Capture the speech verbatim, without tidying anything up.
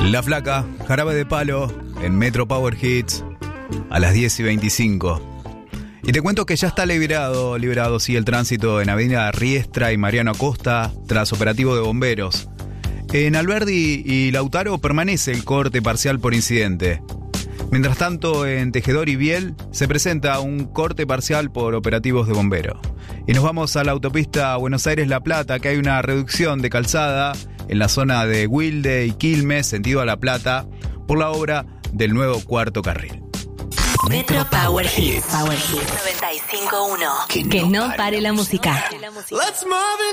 La Flaca, Jarabe de Palo, en Metro Power Hits, a las diez y veinticinco. Y te cuento que ya está liberado, liberado sí, el tránsito en Avenida Riestra y Mariano Acosta tras operativo de bomberos. En Alberdi y Lautaro permanece el corte parcial por incidente. Mientras tanto, en Tejedor y Biel se presenta un corte parcial por operativos de bombero. Y nos vamos a la autopista Buenos Aires-La Plata, que hay una reducción de calzada en la zona de Wilde y Quilmes, sentido a La Plata, por la obra del nuevo cuarto carril. Metro Power Hits. Power Hits noventa y cinco punto uno. Que no pare la música. Let's move it.